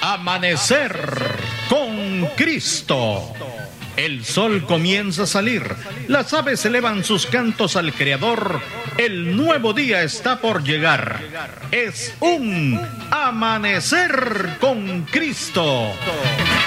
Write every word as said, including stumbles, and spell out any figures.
Amanecer con Cristo. El sol comienza a salir, las aves elevan sus cantos al Creador, el nuevo día está por llegar. Es un amanecer con Cristo.